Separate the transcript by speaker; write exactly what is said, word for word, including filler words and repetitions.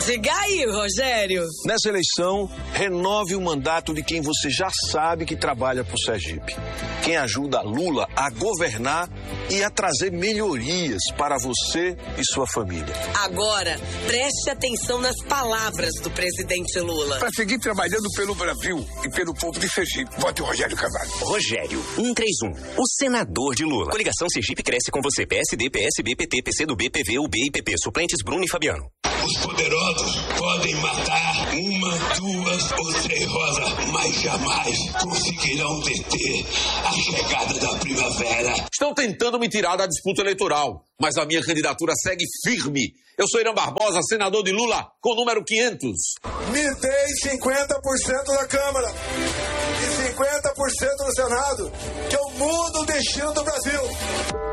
Speaker 1: Diga aí, Rogério.
Speaker 2: Nessa eleição, renove o mandato de quem você já sabe que trabalha por Sergipe. Quem ajuda Lula a governar e a trazer melhorias para você e sua família.
Speaker 1: Agora, preste atenção nas palavras do presidente Lula.
Speaker 3: Para seguir trabalhando pelo Brasil e pelo povo de Sergipe, vote o Rogério Carvalho.
Speaker 4: Rogério, cento e trinta e um, o senador de Lula. Coligação Sergipe cresce com você. P S D, P S B, P T, P C do B, P V, U B e P P. Suplentes Bruno e Fabiano.
Speaker 5: Os poderosos podem matar uma, duas ou três rosas, mas jamais conseguirão deter a chegada da primavera.
Speaker 6: Estão tentando me tirar da disputa eleitoral, mas a minha candidatura segue firme. Eu sou Irã Barbosa, senador de Lula, com o número quinhentos.
Speaker 7: Me dei cinquenta por cento da Câmara e cinquenta por cento do Senado, que eu mudo o destino do Brasil.